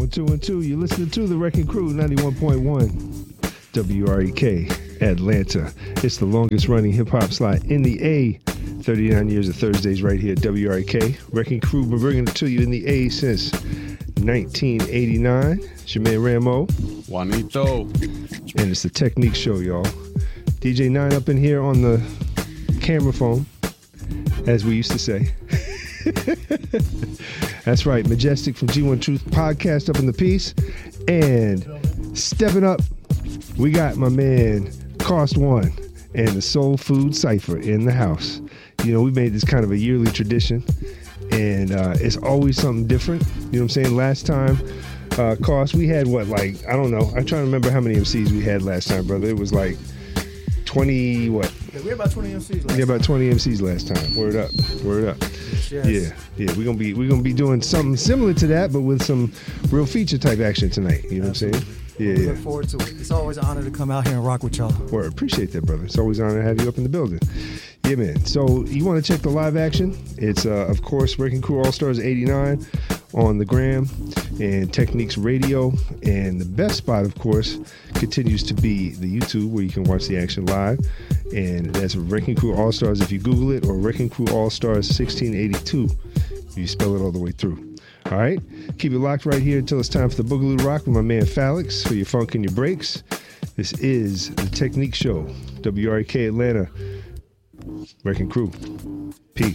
1, 2, 1, 2. You're listening to The Wrecking Crew, 91.1 WREK, Atlanta. It's the longest running hip hop slot in the A. 39 years of Thursdays right here at WREK. Wrecking Crew, been bringing it to you in the A since 1989. It's your man Ramo. Juanito. And it's the Technique Show, y'all. DJ 9 up in here on the camera phone, as we used to say. That's right, Majestic from G1 Truth Podcast up in the piece. And stepping up, we got my man Cost One and the Soul Food Cypher in the house. You know, we made this kind of a yearly tradition, and it's always something different. You know what I'm saying? Last time, Cost, we had what, like, I don't know. I'm trying to remember how many MCs we had last time, brother. It was like 20, what? Yeah, we had about 20 MCs last time. Yeah, about 20 MCs last time. Word up. Word up. Yes. Yeah. We're gonna be doing something similar to that, but with some real feature type action tonight. You know Absolutely. what I'm saying? We look forward to it. It's always an honor to come out here and rock with y'all. Word. Appreciate that, brother. It's always an honor to have you up in the building. Yeah, man. So you want to check the live action? It's of course Wrecking Crew All Stars 89 on the gram and Techniques Radio, and the best spot, of course, continues to be the YouTube where you can watch the action live, and that's Wrecking Crew All Stars if you Google it, or Wrecking Crew All Stars 1682 if you spell it all the way through. All right, keep it locked right here until it's time for the Boogaloo Rock with my man Falix for your funk and your breaks. This is the Technique Show, WREK Atlanta, Wrecking Crew.